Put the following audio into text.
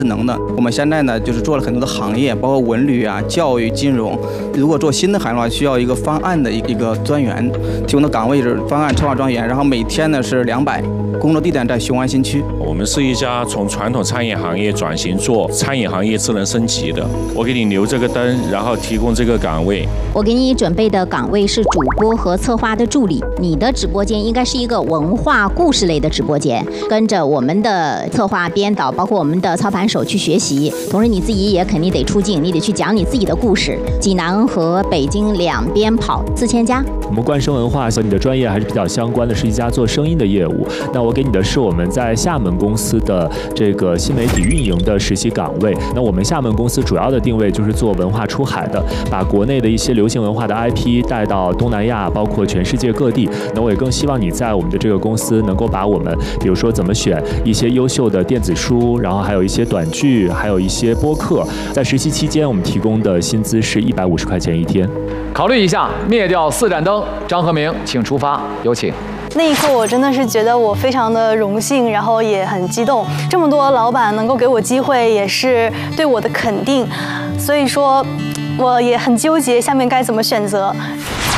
智能的。我们现在呢，就是做了很多的行业，包括文旅啊、教育、金融。如果做新的行业的话，需要一个方案的一个专员，提供的岗位是方案策划专员，然后每天呢是200，工作地点在雄安新区。 我们是一家从传统餐饮行业转型做餐饮行业智能升级的。我给你留这个灯，然后提供这个岗位。 我给你准备的岗位是主播和策划的助理，你的直播间应该是一个文化故事类的直播间，跟着我们的策划编导，包括我们的操盘手去学习，同时你自己也肯定得出镜，你得去讲你自己的故事。济南和北京两边跑4000家。 我们冠生文化和你的专业还是比较相关的，是一家做声音的业务。那我给你的是我们在厦门公司的这个新媒体运营的实习岗位。那我们厦门公司主要的定位就是做文化出海的，把国内的一些流行文化的 IP 带到东南亚，包括全世界各地。那我也更希望你在我们的这个公司能够把我们，比如说怎么选一些优秀的电子书，然后还有一些短剧，还有一些播客。在实习期间，我们提供的薪资是150块钱一天。 考虑一下，灭掉4盏灯。张和明，请出发，有请。 那一刻，我真的是觉得我非常的荣幸，然后也很激动。这么多老板能够给我机会，也是对我的肯定。所以说，我也很纠结下面该怎么选择。